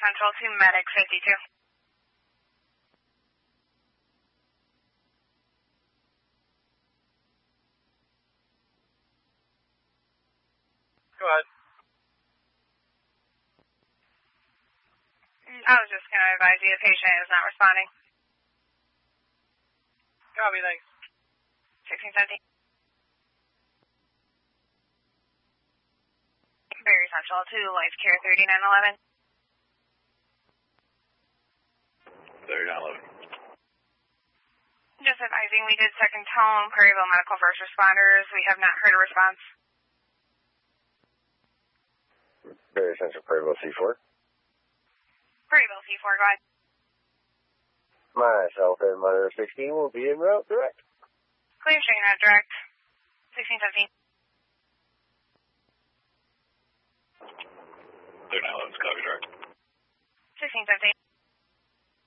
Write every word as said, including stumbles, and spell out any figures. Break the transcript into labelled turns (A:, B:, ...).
A: Central to Medic fifty-two.
B: Go ahead.
A: I was just going to advise you the patient is not responding.
B: Copy, thanks.
A: sixteen seventeen. Very Central to Life Care thirty-nine eleven.
B: thirty-nine eleven.
A: Just advising we did second tone, Perryville Medical First Responders. We have not heard a response.
C: Very Central Perryville C four.
A: Perryville C four, go ahead.
C: Myself and Monitor sixteen will be en route direct.
A: Clear train route direct. sixteen seventeen.
B: thirty-nine eleven, copy direct.
A: sixteen seventeen.